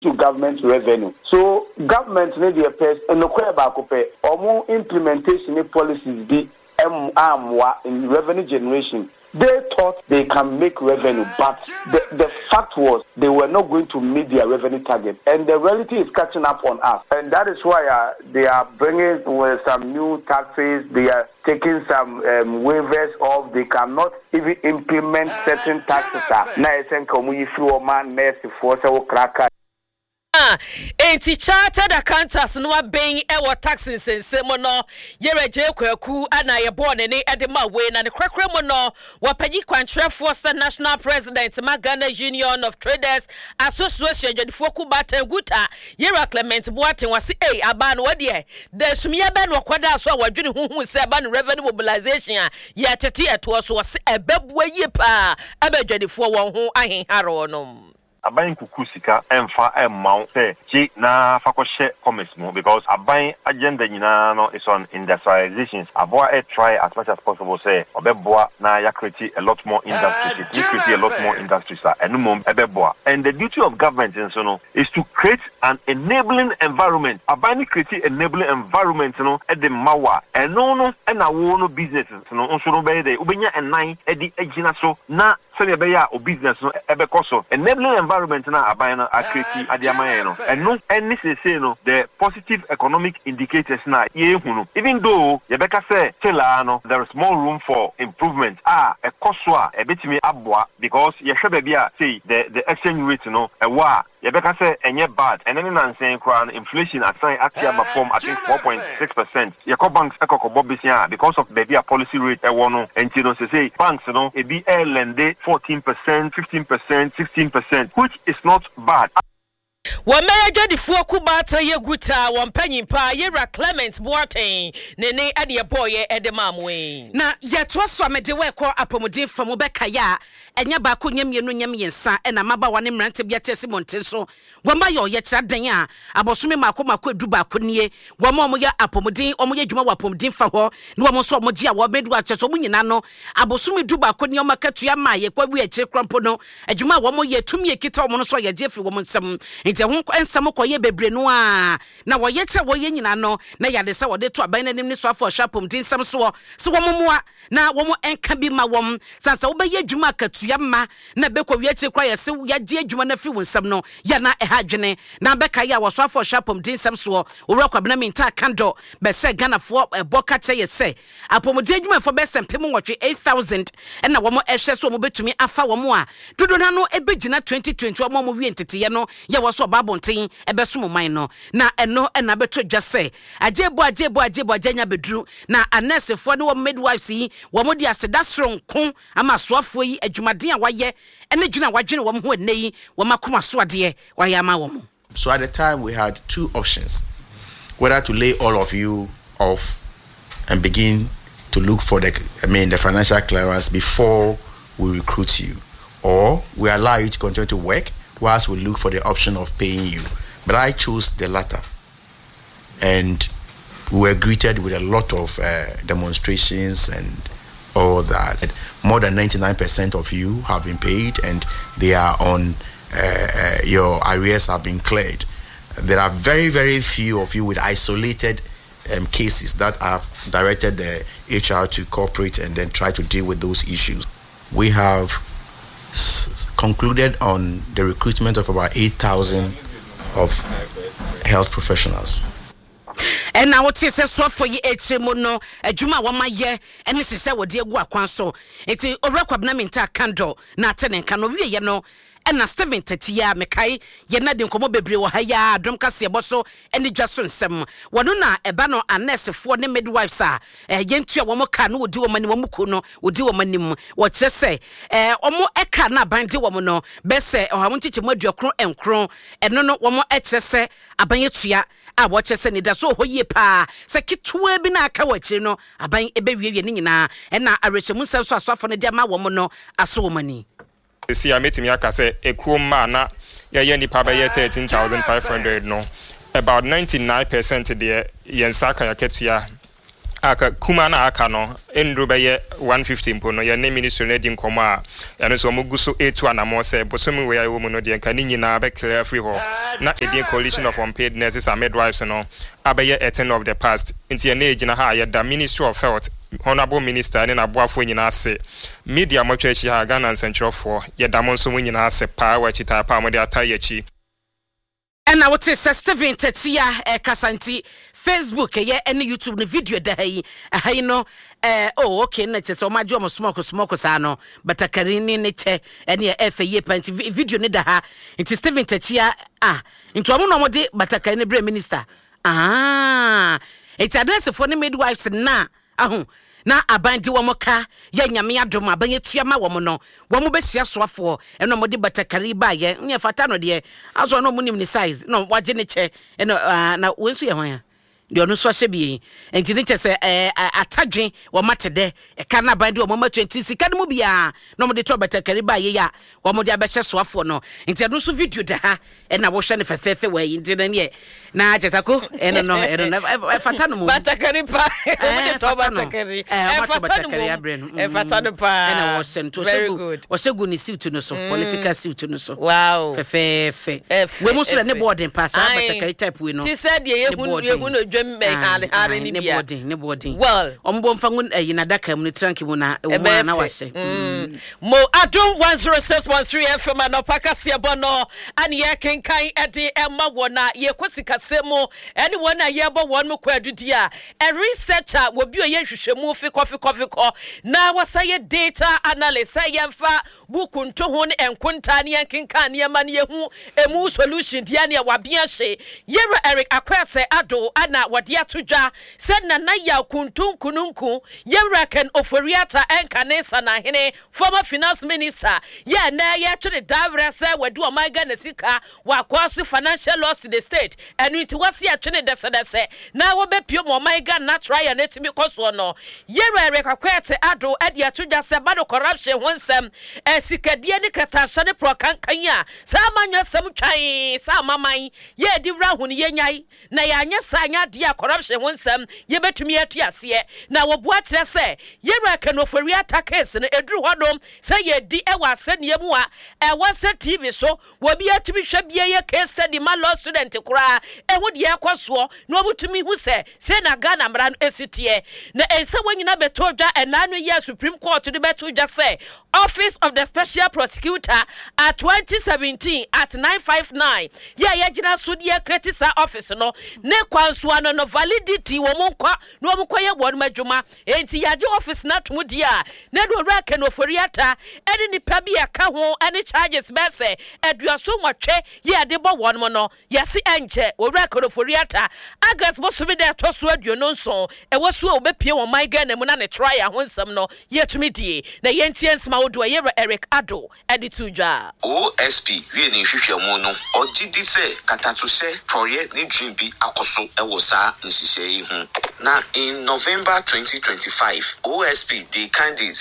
to government revenue. So government need the pay and no implementation policies be in revenue generation. They thought they can make revenue, but the fact was they were not going to meet their revenue target. And the reality is catching up on us. And that is why they are bringing some new taxes. They are taking some waivers off. They cannot even implement certain taxes. Enti chartered accountants no abeng e taxing sense mo no yereje kwaku ana ye born ne edema we na ne kwakra mo no wapanyi kwantrefo se national president Magana Union of Traders Association jodifo ku batenguta yera Clement Boaten wase aba no wade de sumia be no kwada so wadwene huhu se aba no revenue mobilization a ye tete eto so wase ebebua yi pa abadwadifo won ho ahenharo no Abayin kukusika emfa emount say G na fakoshe commerce mo because abayin agenda nyina no is on industrializations. Aboa try as much as possible say obeboa na ya create a lot more industries. You create a lot more industries and ebeboa. And the duty of government is to create an enabling environment. Abayin create enabling environment at the mawa and no and no businesses no be there. Ubenya and nine edi ejina so na o business no ebekoso enabling environment na abayana akreti adiamaya no and no any say no the positive economic indicators na ye hunu even though yebeka say tela no there is more room for improvement ekoso a ebetimi aboa because ye hwebe bia say the exchange rate no ewa yebeka say enye bad and then nansen kra inflation assign atiaba form I think 4.6%. Yeko banks ekokobo bisia because of the policy rate ewo no enti no say banks no ebi lende 14%, 15%, 16%, which is not bad. Wameja di fuoku bata ye guta wampanyi pa yera Clement Boaten nene ade ye boye edemamwe na yetwa so amede we ko apomodin famu beka ya enya ba ko nyamienu nyamyensa ena maba wane mrante bia tese monten so wamba yo ye kira dan a abosome mako edu ba ko nie wama omo ya apomodin omo ya dwuma wa apomodin fa ho ne wamo so omo gia wo bedu a cheso munyina no abosome du ba ko nie omo katua ma ye kwa wi akire krampo no adwuma wamo ye tumi ekita omo no so ye jefi womo nsam nti ho ensam ko ye bebre no a na wo ye kire wo ye nyina no na yade se wo de to aban nanim ni so afo apomodin sam so womo moa na womo enka bi ma wom sansa wo be ye dwuma katua ma na be ko wi akire kwa ye se ya je dwuma na fi wo nsam no ya na ehadwene na beka ya wo so afo apomodin sam so wo kwabena minta kando be se Ghana fo boka che ye se apomodin dwuma fo be sempem nwotwe 8000 na womo ehwe so mo betumi afa womo a dodo na no ebegina 2020 womo mo wi entete ye no ye wo so babonten ebe so mo man no na eno na beto dwase ajebo ajenya bedru na anesefo ne wo midwives yi wo mo di aseda soronko ama soafo yi adwumaden a waye ene gina wadwene wo mo ho nei wo makoma so ade wa ya ma wo mo. So at the time we had two options, whether to lay all of you off and begin to look for the financial clearance before we recruit you, or we allow you to continue to work whilst we look for the option of paying you. But I chose the latter, and we were greeted with a lot of demonstrations and all that. More than 99% of you have been paid, and they are on your arrears have been cleared. There are very, very few of you with isolated cases that have directed the HR to cooperate and then try to deal with those issues. We have concluded on the recruitment of about 8,000 of health professionals. And now what is so for ye no adwuma wa maye ene sese wode egu akwan so enti orekwabna minta kando na tene kan no wie ye no ena 7:30 ya mekai ye na de nkomo bebre wo ha ya adom kase eboso ene dwaso nsem wono na eba no anesefo ne midwives a yentua wo mo ka no wodi wo mani wo muko no wodi wo manim wo kyese omo eka na bande wo mo no bese ohamu nchiche mu aduakron enkron eno no wo mo ekyese abanyetua a wo kyese ne da so ho yie pa se kitwa bi na aka wakire no aban ebewie ne nyina ena arechemu nsem so asofo ne de ma wo mo no aso wo mani. See, I met him say a cool man, yeah, papa 13,500 no. About 99% there, Yensaka kept ya aka kuma na aka no endro be ye 150 mpo no ye ne ministry na di nkomo a eno so mo guso etu anamo se bosomi we ya wo mu no de nka ni nyina be clear free ho na edin coalition of unpaid nurses and midwives no abaye 18 of the past nti ye na ejina ha ye da Ministry of Health Honorable Minister ne na boafo nyina ase media mo twa chi ha Ghana nsentrofo ye da mo nso mo nyina ase pa wa chita pa mo de ataye chi. And I would say Steven Techia Kasanti Facebook and YouTube the video day no okay na che so ma jo mo smoke sano but akarini ne che and ye FA pant video ne da ha nti Steven Techia into omo no mo de but akarini bre minister it's address for the midwives na na abandi womoka ya nyame adom abanye tuama womo besia soafo eno mo de batakari ba ye ne fata no de aso no munim ni size no waje ne che eno na wensu ye hwan ya de ono so hye bi enti ne che se atadwen wo matede e ka na abandi wo mo 20 sika no mu bia no mo de to batakari ba ye ya wo mo de abehye soafo no enti no so video da ha e na wo hye ne fefefe we enti na ne na chesako eno no fata no mu batakari pa to batakari batakari abrenu fata no pa ena wo sento segu ni suit no so political suit no so wow fefefe we mo so ne boarding pass batakari type we no ti said ye hu no dwemme hare ni bia ne boarding well ombo mfa ngun na daka mu trank mu na o ma na wahye mo adom 106.3 FM anopaka siebono ani ye kenkan ede emma wona ye kwosika semo ene wona ye bo won mu kwadudi a researcher wo bi oye hwehwemu fi kofi na wasaye data analyst ye mfa buku nto ho ne enkonta ne kenkan ne ma ne hu emu solution dia ne wabia hye Yero Eric Akwese ado ana wade atodwa said na ya kuntun kununku Yero Ken Oforiata enkanesa na hene former finance minister ye na ye twere davre se wadu omaiga na sika wakwasu financial loss to the state enu nti wase atwene dese na wo bepio mo omaiga na try ya netimi koso no Yero Eric Akwese ado ade atodwa se bado corruption honsem sikadie ne katasha ne prokankanya sa manyo sem twan sa maman ye di wra hu ne yenyai na ya anya sa anya dia corruption honsem ye betumi atuase na wo boa kire se Yero Ken Oforiata case ne edru hodom se ye di ewa asenie mu a wase TV so wo bi atumi hwe bia ye case study ma law student kura ehu de yakoso na obutumi hu se na Ghana mra no esitie na ense wanyina betodwa enanu ye Supreme Court de betodwa se Office of the Special Prosecutor at 2017 at 959 ye gina so de criticize office no ne kwanso ano no validity wo monkwa no omkwa ye won madwuma enti yaje office na to dia na do Yero Ken Oforiata eni nipa bi aka ho eni charges bese eduaso nwotwe ye de bo won mo no yesi enche Yero Ken Oforiata agas bosomi de toso aduono nso ewoso obepie wo man Ghana mu na ne try ahonsam no yetumi die na yentie nsma wodo Yero Eric ado editudwa OSP wie ni hwehwemu no ogidi se katatu se proye ni dream bi akoso ewosa nsihye yi hu na in November 2025 OSP they kindly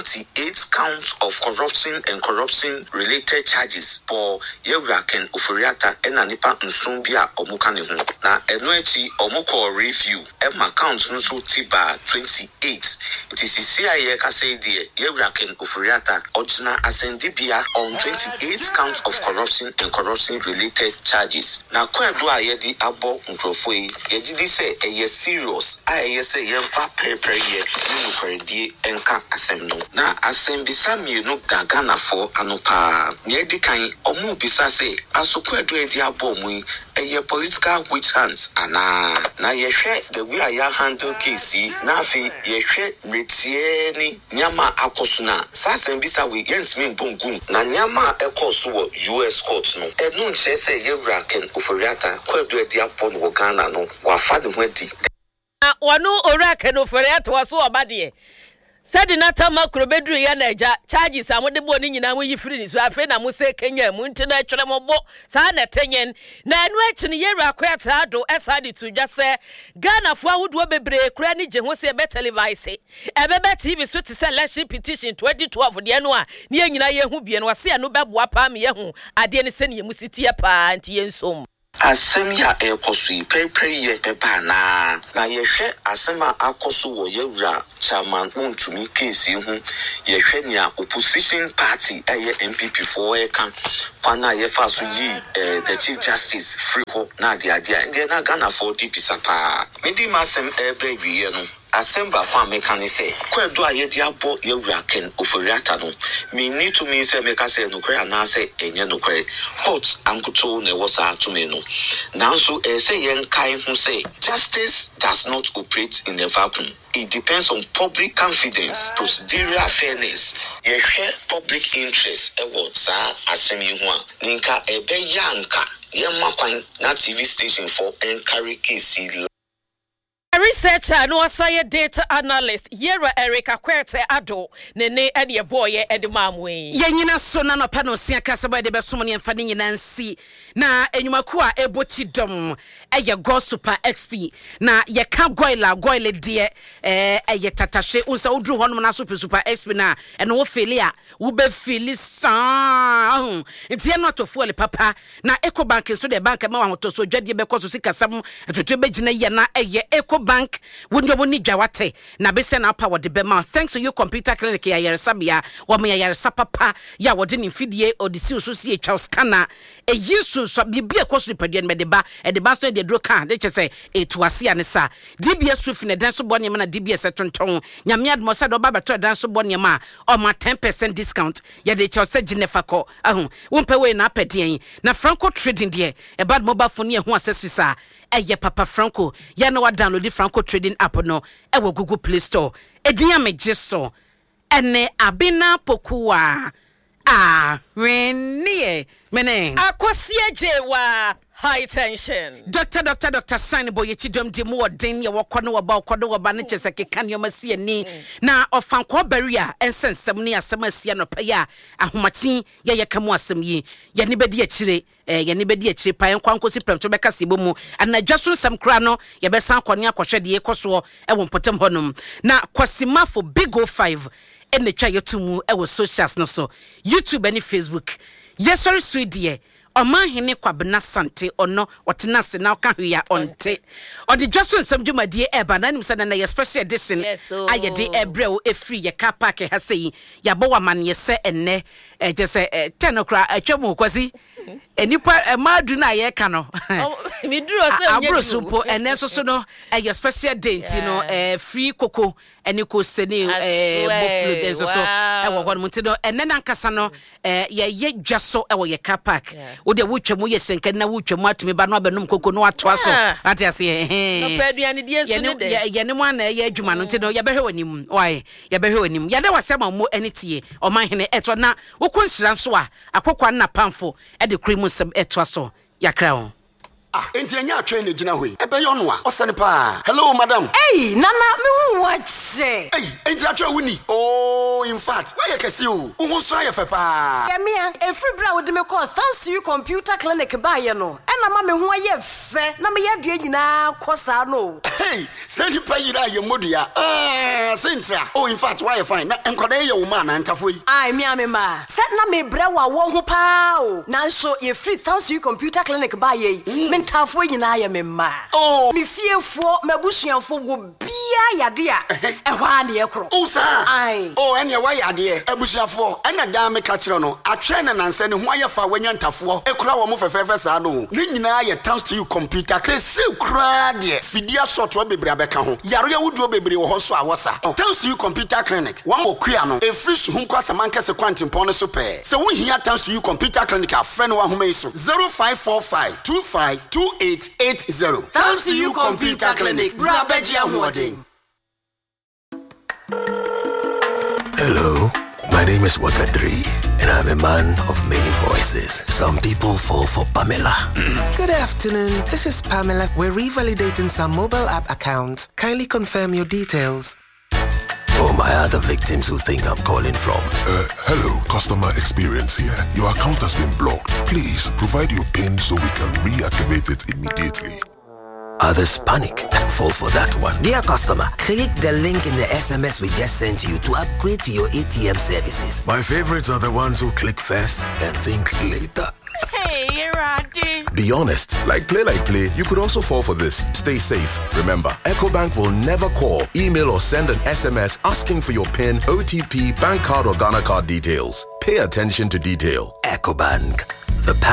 78 counts of corruption and corruption related charges for Yero Ken Oforiata ena nipa nson bi a omuka ne hu na eno echi omuko review ema counts no so tiba 28 tisisi aye ka say die Yero Ken Oforiata original ascendibia on 28 counts of corruption and corruption related charges na kwado aye di abo nkrofo yi yegidi say eye serious aye say yemfa prepare ye ni nkwredie enka asem no na asem bisa mienu Ghana for anopa ne edikan omu bisa say asokwado edi abo mu eye political witch hunts ana na yehwe the way I handle case na afi yehwe metie ni nyama akosuna sasem bisa we yentimi bongun na nyama ekoso wo US court no enu nche say Yero Ken Oforiata kwado edi abo no Ghana no wafa de ho adi wanu Yero Ken Oforiata waso obade said nata makro bedru ya naija charges amode bo ni nyina wo yifiri ni so afi na mo se Kenya mu ntina twere mo bo sa na tenyen na enu achi ni Yero Akwete ado esadi tudwa se Ghana fo awodo bebre kura ni je ho se be televise ebebe TV so ti se election petition 2012 de enu a ni nyina ye hu bie no wase anu beboa pa me ye hu ade ni se ni mu sitie pa anti ye nsom asem ya ekosu pepeye pepa na yehwe asem akoso wo yewura chairman untumi case hu yehwe nia opposition party MPP for kan kwana yefa so yi the chief justice free ho na dia ndi na Ghana for DP sapa medi masem wi no Asemba kwa mekani say kwedo ayedi abo yewura ken oforiata no me need to mean say meka say no kwe na say enye no kwe hot ankuto ne wasa to me no now so say yen kai hu say justice does not operate in a vacuum. It depends on public confidence, procedural fairness, public interest. Sa asemi ho a ninka ebe yanka yemakwan na TV station for encourage KC. Researcher no asaya data analyst Yera Erica Kwete Ado nene ene boy ede mamwe yenyina so na no pa no sia kasa ba de besom ne mfa ne nyina nsi na enyumaku a eboti dom eye go super XP na ye ka goile de eye tatashe unsa udru honom na super XP na ene wo feli a wo be feli sa ntie no to fuel papa na EcoBank so de bank ma wa to so dwade be koso sikasam etoto be gina ye na eye EcoBank wunjo ni jawate na bese na power de be ma thanks to you computer clinic ya yeresabia wo me yeresa papa ya wode ni fidie odisi so si etwa scanner eyisu so bibia koso ni padua me de ba so de dro kan de chese etuase ane sa DBS sufi ne dan so bɔ ne na DBS tonton nyame admo sa do ba beto dan so bɔ ne ma o ma 10% discount ya de chese ginefa ko wompe we na apedien na Franco Trading de e bad mobile phone ye ho accessories a eye papa Franco ya na wa download the Franco Trading app no e wo Google Play Store edinya meje so ene abina pokuwa renie mene akosie jewa high tension Dr. Sanbo ye chidom di mu odin ye wokono woba ne chese kekan yo masie ni na ofanko barrier ensensem ne asem asia no paya ahomachi ye kamu asem yi ye ni bedi akire pa enkonkosi premto beka sibo mu anadwaso sam kra no ye be san kwone akohwede ye koso e wo mpotem honum na kwasimafo big 05 ene twa yotumu e wo socials no so YouTube and Facebook yesori suidie Oman hene kwabena sante ono watenase na oka hwe ya onte odi dwaso nsam dwumadie eba na nim sada na special edition ayede ebreo efri ye car park ha sei ya bo waman ye se enne jese 10 okra atwemu kwasi enipa madu na ye ka no mi duro se onye abro supo enne so no ye special day no free koko eni ko seni boflu den so e wo hon mutido enne na nkasa no ye dwaso e wo ye car park wo de wutwemu ye senka na wutwemu atumi ba no abenum koko no atoa so ate ase no peduane die so ne de ye ne mo na ye adwuma no ntido ye behwe wanim why ye behwe wanim ye de wasema mo enitie oman hene eto na wo konhira so a akokwa na pamfo e de krimu sem etoa so yakra ho enti anya atwe na gina hoi ebe yo no a osane pa hello madam hey nana me wache hey enti atwe wuni in fact why you kesi o wo so ayefe pa ya mia every bra would me call thanks to you computer clinic ba ye no na ma me ho aye fe na me ye de nyina kosa no hey send pa yira ye modua sentra in fact why you fine na enkoda ye wo ma na ntafo yi ai mia me ma set na me bra wa wo ho pa o na so ye free thanks to you computer clinic ba ye tafo nyina ya memma mi fiefo mabusuanfo wo bia yade a ehwa na ekro sa ai ene wa yade abusuafo ena da me ka kire no atwe na nanse ne ho ayefa wanya ntafo ekura wo mo fefefe sa no ne nyina ya thanks to you computer kese kura de fidia software bebre abeka ho yaro ya wuduo bebre wo ho so awosa thanks to you computer clinic wa mo kua no e free so hu kwasa mankese kwantimpon no so pe se wo hia thanks to you computer clinic a friend wa ho meiso 0545 25 2880. Thanks to you, Computer Clinic. Hello, my name is Wakadri, and I'm a man of many voices. Some people fall for Pamela. Good afternoon. This is Pamela. We're revalidating some mobile app accounts. Kindly confirm your details. For my other victims who think I'm calling from. Hello, customer experience here. Your account has been blocked. Please provide your PIN so we can reactivate it immediately. Others panic and fall for that one. Dear customer, click the link in the SMS we just sent you to upgrade to your ATM services. My favorites are the ones who click first and think later. Hey, Roddy. Be honest. Like play, you could also fall for this. Stay safe. Remember, EcoBank will never call, email, or send an SMS asking for your PIN, OTP, bank card, or Ghana card details. Pay attention to detail. EcoBank. The